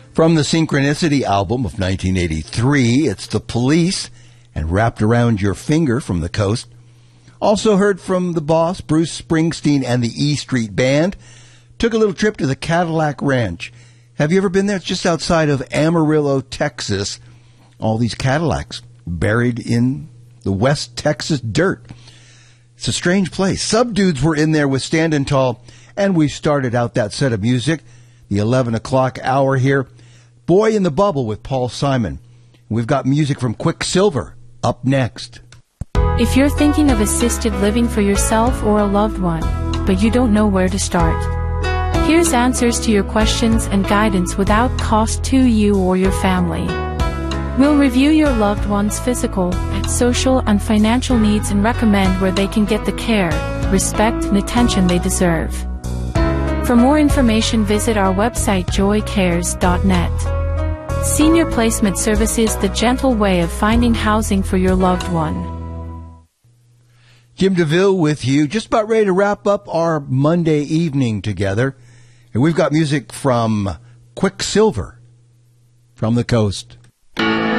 From the Synchronicity album of 1983, it's The Police and Wrapped Around Your Finger from the Coast. Also heard from the boss, Bruce Springsteen and the E Street Band. Took a little trip to the Cadillac Ranch. Have you ever been there? It's just outside of Amarillo, Texas. All these Cadillacs buried in the West Texas dirt. It's a strange place. Subdudes were in there with Standin' Tall, and we started out that set of music, the 11 o'clock hour here. Boy in the Bubble with Paul Simon. We've got music from Quicksilver up next. If you're thinking of assisted living for yourself or a loved one, but you don't know where to start, here's answers to your questions and guidance without cost to you or your family. We'll review your loved one's physical, social, and financial needs and recommend where they can get the care, respect, and attention they deserve. For more information, visit our website joycares.net. Senior Placement Services, the gentle way of finding housing for your loved one. Jim DeVille with you, just about ready to wrap up our Monday evening together. And we've got music from Quicksilver from the Coast.